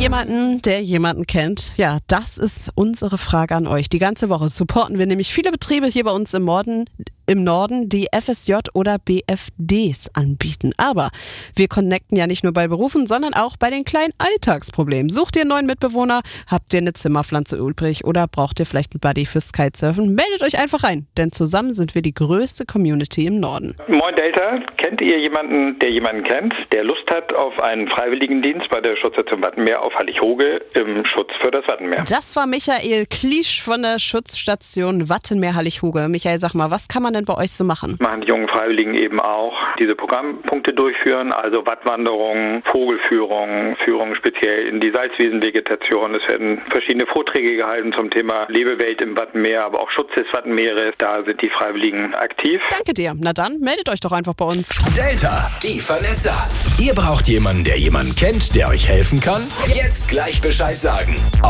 jemanden, der jemanden kennt? Ja, das ist unsere Frage an euch. Die ganze Woche supporten wir nämlich viele Betriebe hier bei uns im Norden, die FSJ oder BFDs anbieten. Aber wir connecten ja nicht nur bei Berufen, sondern auch bei den kleinen Alltagsproblemen. Sucht ihr einen neuen Mitbewohner? Habt ihr eine Zimmerpflanze übrig? Oder braucht ihr vielleicht einen Buddy fürs Kitesurfen? Meldet euch einfach rein, denn zusammen sind wir die größte Community im Norden. Moin Delta, kennt ihr jemanden, der jemanden kennt, der Lust hat auf einen Freiwilligendienst bei der Schutzstation Wattenmeer auf Hallig-Hoge im Schutz für das Wattenmeer? Das war Michael Kliesch von der Schutzstation Wattenmeer Hallig-Hoge. Michael, sag mal, was kann man denn bei euch so machen? Machen die jungen Freiwilligen eben auch diese Programmpunkte durchführen, also Wattwanderungen, Vogelführungen, Führungen speziell in die Salzwiesenvegetation. Es werden verschiedene Vorträge gehalten zum Thema Lebewelt im Wattenmeer, aber auch Schutz des Wattenmeeres. Da sind die Freiwilligen aktiv. Danke dir. Na dann, meldet euch doch einfach bei uns. Delta, die Vernetzer. Ihr braucht jemanden, der jemanden kennt, der euch helfen kann? Jetzt gleich Bescheid sagen.